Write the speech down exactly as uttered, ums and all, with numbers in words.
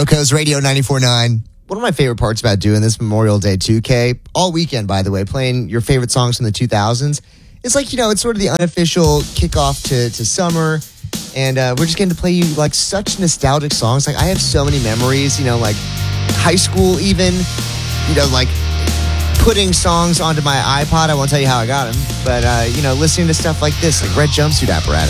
Coco's Radio ninety-four point nine. One of my favorite parts about doing this Memorial Day two K, all weekend, by the way, playing your favorite songs from the two thousands. It's like, you know, it's sort of the unofficial kickoff to, to summer. And uh, we're just getting to play you, like, such nostalgic songs. Like, I have so many memories, you know, like high school even, you know, like putting songs onto my iPod. I won't tell you how I got them. But, uh, you know, listening to stuff like this, like Red Jumpsuit Apparatus.